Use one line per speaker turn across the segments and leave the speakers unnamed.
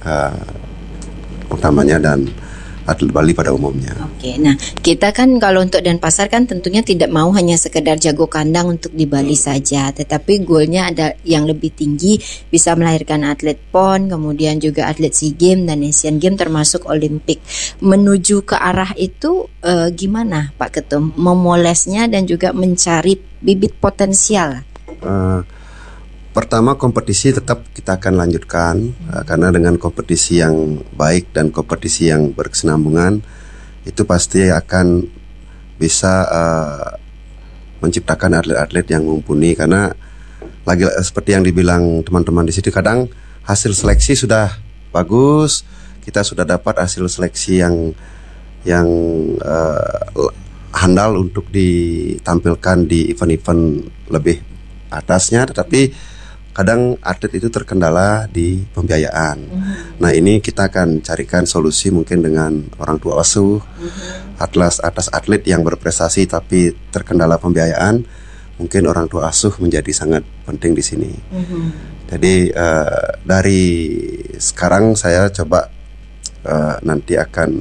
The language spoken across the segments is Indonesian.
utamanya dan atlet Bali pada umumnya.
Oke, nah kita kan kalau untuk Denpasar kan tentunya tidak mau hanya sekedar jago kandang untuk di Bali saja, tetapi goalnya ada yang lebih tinggi, bisa melahirkan atlet PON, kemudian juga atlet SEA Games dan Asian Games termasuk Olimpik. Menuju ke arah itu gimana Pak Ketum memolesnya dan juga mencari bibit potensial?
Pertama, kompetisi tetap kita akan lanjutkan karena dengan kompetisi yang baik dan kompetisi yang berkesinambungan itu pasti akan bisa menciptakan atlet-atlet yang mumpuni. Karena lagi seperti yang dibilang teman-teman di situ, kadang hasil seleksi sudah bagus, kita sudah dapat hasil seleksi yang handal untuk ditampilkan di event-event lebih atasnya, tetapi kadang atlet itu terkendala di pembiayaan. Nah, ini kita akan carikan solusi mungkin dengan orang tua asuh, atas atlet yang berprestasi tapi terkendala pembiayaan, mungkin orang tua asuh menjadi sangat penting di sini. Jadi dari sekarang saya coba nanti akan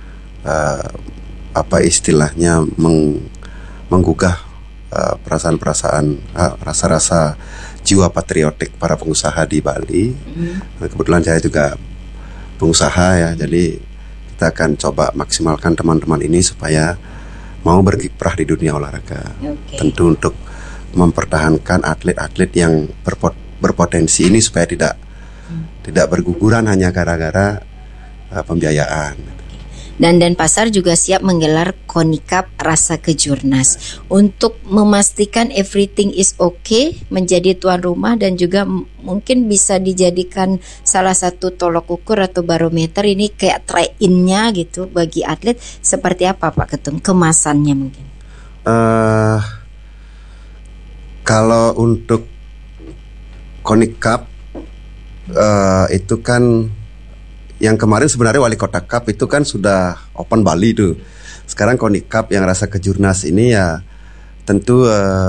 apa istilahnya menggugah perasaan-perasaan, rasa-rasa jiwa patriotik para pengusaha di Bali. Kebetulan saya juga pengusaha ya, jadi kita akan coba maksimalkan teman-teman ini supaya mau berkiprah di dunia olahraga. Tentu untuk mempertahankan atlet-atlet yang berpotensi ini supaya tidak berguguran hanya gara-gara pembiayaan.
Dan Denpasar juga siap menggelar Konikap Rasa Kejurnas untuk memastikan everything is okay, menjadi tuan rumah dan juga mungkin bisa dijadikan salah satu tolok ukur atau barometer ini kayak try-in-nya gitu bagi atlet. Seperti apa Pak Ketum kemasannya mungkin?
Kalau untuk Konikap itu kan yang kemarin sebenarnya Wali Kota Cup itu kan sudah Open Bali tuh. Sekarang Konikap yang Rasa Kejurnas ini ya tentu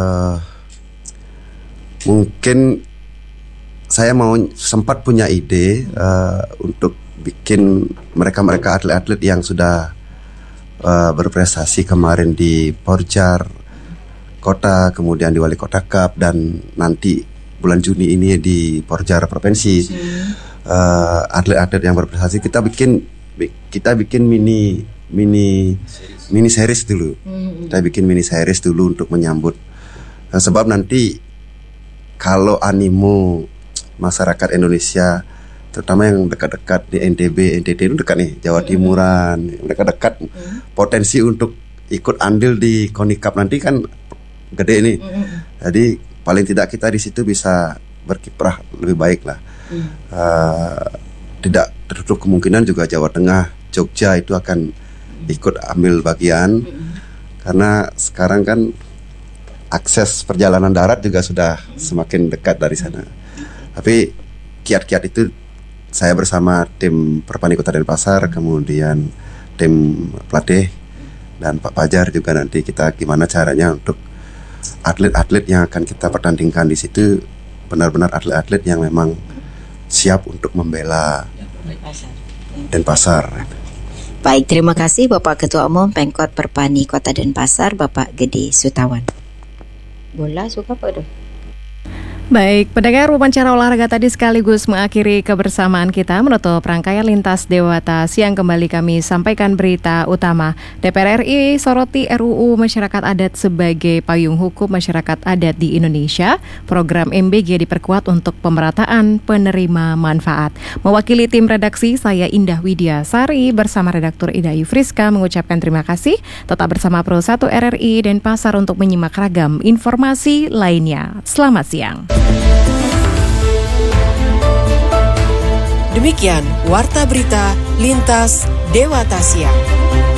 mungkin saya mau sempat punya ide untuk bikin mereka atlet-atlet yang sudah berprestasi kemarin di Porjar Kota, kemudian di Wali Kota Cup, dan nanti bulan Juni ini di Porjar Provinsi. Atlet-atlet yang berprestasi kita bikin mini series dulu. Kita bikin mini series dulu untuk menyambut. Sebab nanti kalau animo masyarakat Indonesia, terutama yang dekat-dekat di NTB itu dekat nih, Jawa Timuran, dekat-dekat, potensi untuk ikut andil di Konikap nanti kan gede nih. Jadi paling tidak kita di situ bisa berkiprah lebih baik lah. Tidak tertutup kemungkinan juga Jawa Tengah, Jogja itu akan ikut ambil bagian, karena sekarang kan akses perjalanan darat juga sudah semakin dekat dari sana. Tapi kiat-kiat itu saya bersama tim Perpani Kota Denpasar, kemudian tim pelatih dan Pak Pajar juga, nanti kita gimana caranya untuk atlet-atlet yang akan kita pertandingkan di situ benar-benar atlet-atlet yang memang siap untuk membela Denpasar.
Baik, terima kasih Bapak Ketua Umum Pemkot Perpani Kota Denpasar, Bapak Gede Sutawan. Bola suka Pak Dok?
Baik, pendengar, wawancara olahraga tadi sekaligus mengakhiri kebersamaan kita menutup rangkaian Lintas Dewata Siang. Kembali kami sampaikan berita utama. DPR RI soroti RUU Masyarakat Adat sebagai payung hukum masyarakat adat di Indonesia. Program MBG diperkuat untuk pemerataan penerima manfaat. Mewakili tim redaksi, saya Indah Widya Sari bersama redaktur Ida Yufriska mengucapkan terima kasih. Tetap bersama Pro 1 RRI Denpasar untuk menyimak ragam informasi lainnya. Selamat siang.
Demikian Warta Berita Lintas Dewata Siang.